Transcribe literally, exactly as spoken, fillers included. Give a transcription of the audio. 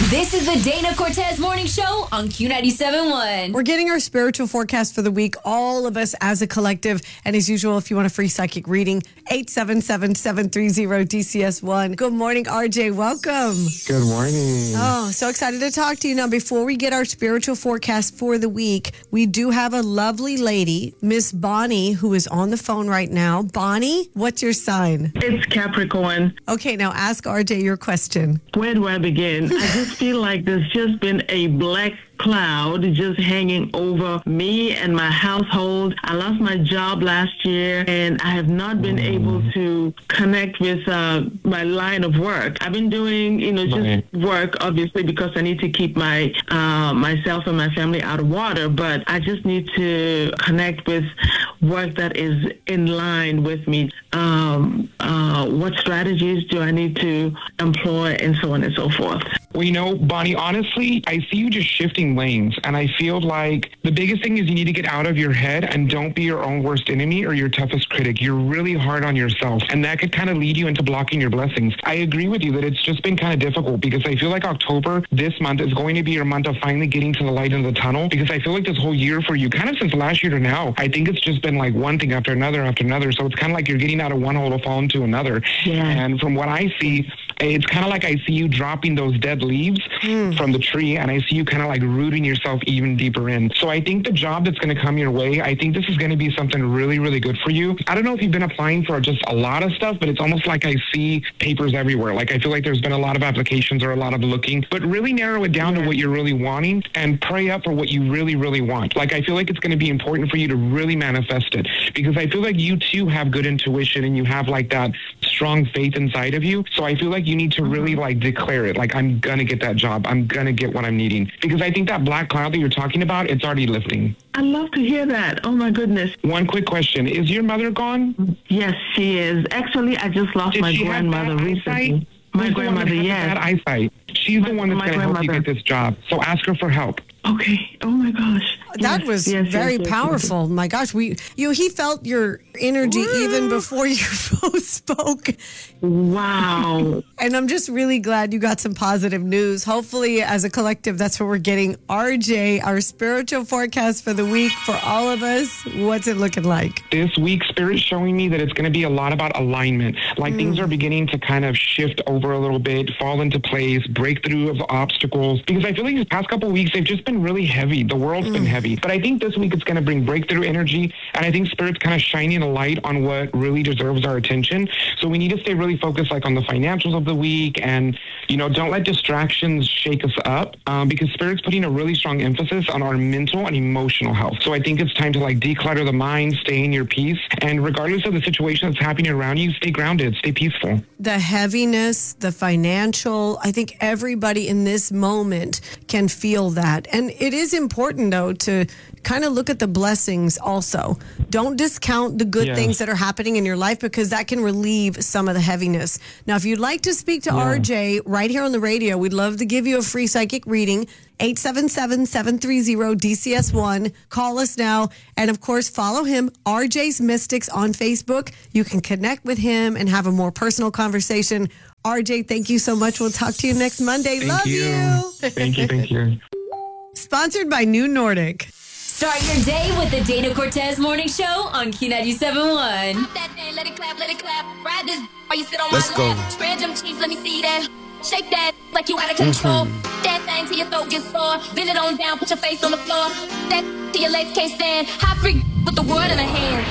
This is the Dana Cortez Morning Show on Q ninety-seven point one. We're getting our spiritual forecast for the week, all of us as a collective. And as usual, if you want a free psychic reading, eight seven seven, seven three zero, D C S one. Good morning, R J. Welcome. Good morning. Oh, so excited to talk to you. Now, before we get our spiritual forecast for the week, we do have a lovely lady, Miss Bonnie, who is on the phone right now. Bonnie, what's your sign? It's Capricorn. Okay, now ask R J your question. Where do I begin? I just feel like there's just been a black cloud just hanging over me and my household. I lost my job last year and I have not been able to connect with uh, my line of work. I've been doing, you know, just Right. work, obviously, because I need to keep my uh, myself and my family out of water, but I just need to connect with work that is in line with me. Um, uh, what strategies do I need to employ and so on and so forth? Well, you know, Bonnie, honestly, I see you just shifting lanes. And I feel like the biggest thing is you need to get out of your head and don't be your own worst enemy or your toughest critic. You're really hard on yourself. And that could kind of lead you into blocking your blessings. I agree with you that it's just been kind of difficult because I feel like October, this month, is going to be your month of finally getting to the light in the tunnel. Because I feel like this whole year for you, kind of since last year to now, I think it's just been like one thing after another after another. So it's kind of like you're getting out of one hole to fall into another. Yeah. And from what I see, it's kind of like I see you dropping those dead leaves mm. from the tree, and I see you kind of like rooting yourself even deeper in. So I think the job that's going to come your way, I think this is going to be something really, really good for you. I don't know if you've been applying for just a lot of stuff, but it's almost like I see papers everywhere. Like I feel like there's been a lot of applications or a lot of looking, but really narrow it down yeah. to what you're really wanting and pray up for what you really, really want. Like I feel like it's going to be important for you to really manifest it because I feel like you too have good intuition and you have like that strong faith inside of you. So I feel like you need to really like declare it. Like I'm going to get that job. I'm going to get what I'm needing because I think that black cloud that you're talking about, it's already lifting. I love to hear that. Oh my goodness. One quick question. Is your mother gone? Yes, she is. Actually, I just lost Did my she grandmother have bad recently. eyesight? My Who's the one that grandmother, has yes. bad eyesight. She's My- the one that's my going to help you get grandmother. this job. So ask her for help. Okay. Oh my gosh. That Yes, was yes, yes, very yes, yes, powerful. My gosh, we you he felt your energy even before you both spoke. yes. Wow. And I'm just really glad you got some positive news. Hopefully, as a collective, that's what we're getting. R J, our spiritual forecast for the week for all of us. What's it looking like? This week, Spirit's showing me that it's going to be a lot about alignment. Like mm. things are beginning to kind of shift over a little bit, fall into place, breakthrough of obstacles. Because I feel like these past couple of weeks, they've just been really heavy. The world's mm. been heavy. But I think this week it's going to bring breakthrough energy. And I think Spirit's kind of shining a light on what really deserves our attention. So we need to stay really focused like on the financials of the week. And, you know, don't let distractions shake us up um, because Spirit's putting a really strong emphasis on our mental and emotional health. So I think it's time to like declutter the mind, stay in your peace. And regardless of the situation that's happening around you, stay grounded, stay peaceful. The heaviness, the financial, I think everybody in this moment can feel that. And it is important, though, to kind of look at the blessings also. Don't discount the good Yeah. things that are happening in your life because that can relieve some of the heaviness. Now, if you'd like to speak to Yeah. R J right here on the radio, we'd love to give you a free psychic reading. eight seven seven, seven three zero, D C S one. Call us now. And of course, follow him, R J's Mystics, on Facebook. You can connect with him and have a more personal conversation. R J, thank you so much. We'll talk to you next Monday. Thank Love you. you. Thank you. Thank you. Sponsored by New Nordic. Start your day with the Dana Cortez Morning Show on Q ninety-seven point one. Pop that thing, let it clap, let it clap. Ride this while you sit on Let's my go. lap. Spread them cheeks, let me see that. Shake that like you out of control. That thing till your throat gets sore. Bend it on down, put your face on the floor. That till your legs can't stand. Hot freak with the world in a hand.